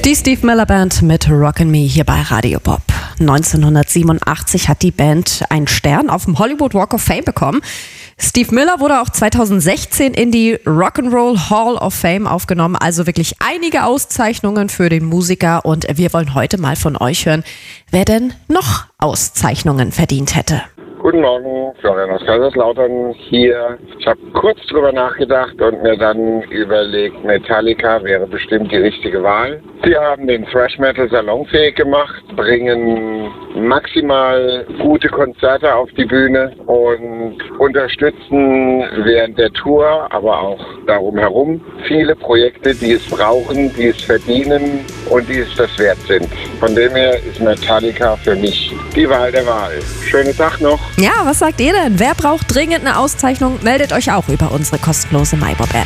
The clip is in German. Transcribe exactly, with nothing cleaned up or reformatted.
Die Steve Miller Band mit Rockin' Me hier bei Radio Bob. neunzehnhundertsiebenundachtzig hat die Band einen Stern auf dem Hollywood Walk of Fame bekommen. Steve Miller wurde auch zweitausendsechzehn in die Rock'n'Roll Hall of Fame aufgenommen. Also wirklich einige Auszeichnungen für den Musiker. Und wir wollen heute mal von euch hören, wer denn noch Auszeichnungen verdient hätte. Guten Morgen, Florian aus Kaiserslautern hier. Ich habe kurz drüber nachgedacht und mir dann überlegt, Metallica wäre bestimmt die richtige Wahl. Sie haben den Thrash Metal salonfähig gemacht, bringen maximal gute Konzerte auf die Bühne und unterstützen während der Tour, aber auch darum herum viele Projekte, die es brauchen, die es verdienen und die es das wert sind. Von dem her ist Metallica für mich die Wahl der Wahl. Schönen Tag noch. Ja, was sagt ihr denn? Wer braucht dringend eine Auszeichnung? Meldet euch auch über unsere kostenlose MyBob-App.